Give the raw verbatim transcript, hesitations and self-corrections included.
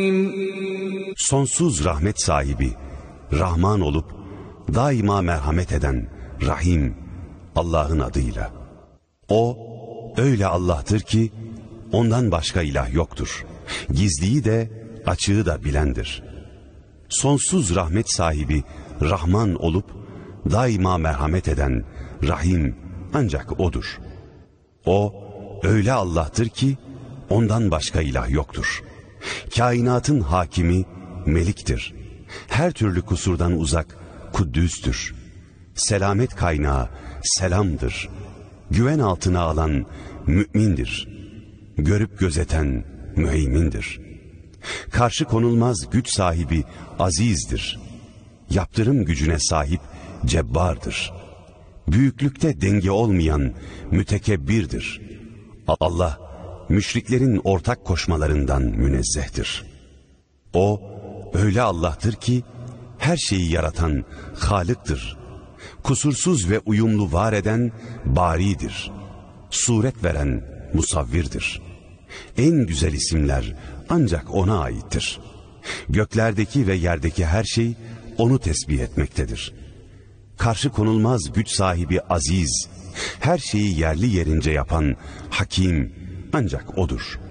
Sonsuz rahmet sahibi, Rahman olup daima merhamet eden Rahim Allah'ın adıyla. O öyle Allah'tır ki ondan başka ilah yoktur. Gizliyi de açığı da bilendir. Sonsuz rahmet sahibi Rahman olup daima merhamet eden Rahim ancak O'dur. O öyle Allah'tır ki ondan başka ilah yoktur. Kainatın hakimi Melik'tir. Her türlü kusurdan uzak Kuddüs'tür. Selamet kaynağı selamdır. Güven altına alan mümindir. Görüp gözeten müheymindir. Karşı konulmaz güç sahibi azizdir. Yaptırım gücüne sahip cebbardır. Büyüklükte denge olmayan mütekebbirdir. Allah müşriklerin ortak koşmalarından münezzehtir. O öyle Allah'tır ki her şeyi yaratan Halık'tır. Kusursuz ve uyumlu var eden Bari'dir. Suret veren Musavvir'dir. En güzel isimler ancak O'na aittir. Göklerdeki ve yerdeki her şey O'nu tesbih etmektedir. Karşı konulmaz güç sahibi aziz, her şeyi yerli yerince yapan Hakim ancak O'dur.